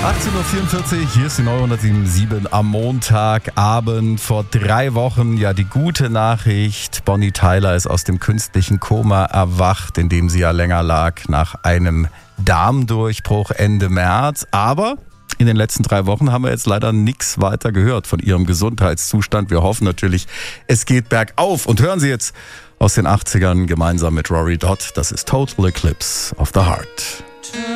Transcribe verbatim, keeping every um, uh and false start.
achtzehn Uhr vierundvierzig, hier ist die neue hundertsieben Komma sieben am Montagabend. Vor drei Wochen, ja, die gute Nachricht: Bonnie Tyler ist aus dem künstlichen Koma erwacht, in dem sie ja länger lag, nach einem Darmdurchbruch Ende März. Aber in den letzten drei Wochen haben wir jetzt leider nichts weiter gehört von ihrem Gesundheitszustand. Wir hoffen natürlich, es geht bergauf. Und hören Sie jetzt aus den achtzigern gemeinsam mit Rory Dodd. Das ist Total Eclipse of the Heart.